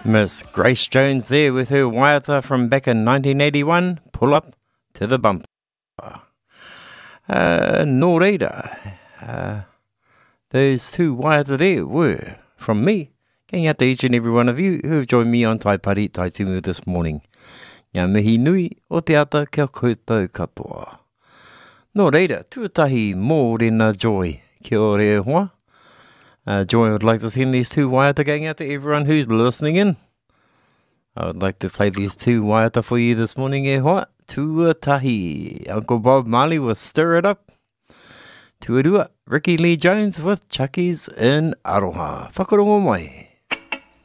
Miss Grace Jones there with her waiata from back in 1981, Pull Up to the Bumper. Nō reira, those two waiata there were from me, going out to each and every one of you who have joined me on Tai Pari Tai Tumu this morning. Ngā mihi nui o te ata kia koutou katoa. Nō reira, tuatahi mō rena Joy, kia ore e hoa. Joy would like to send these two waiata going out to everyone who's listening in. I would like to play these two waiata for you this morning, e hoa. Tuatahi, Uncle Bob Marley will Stir It Up. Tuarua, Ricky Lee Jones with Chucky's in Aroha. Whakarongo mai.